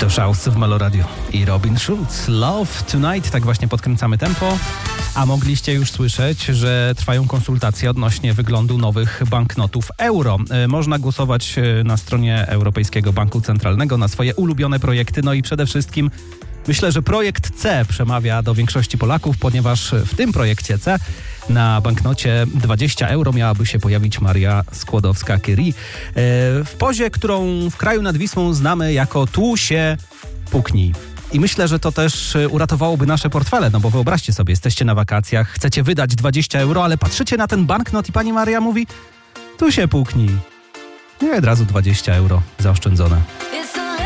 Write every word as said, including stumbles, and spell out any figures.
To Szaus w Melo Radio i Robin Schulz. Love Tonight, tak właśnie podkręcamy tempo. A mogliście już słyszeć, że trwają konsultacje odnośnie wyglądu nowych banknotów euro. Można głosować na stronie Europejskiego Banku Centralnego na swoje ulubione projekty. No i przede wszystkim myślę, że projekt C przemawia do większości Polaków, ponieważ w tym projekcie C na banknocie dwadzieścia euro miałaby się pojawić Maria Skłodowska-Curie w pozie, którą w kraju nad Wisłą znamy jako tu się puknij. I myślę, że to też uratowałoby nasze portfele, no bo wyobraźcie sobie, jesteście na wakacjach, chcecie wydać dwadzieścia euro, ale patrzycie na ten banknot i pani Maria mówi, tu się puknij. I od razu dwadzieścia euro zaoszczędzone.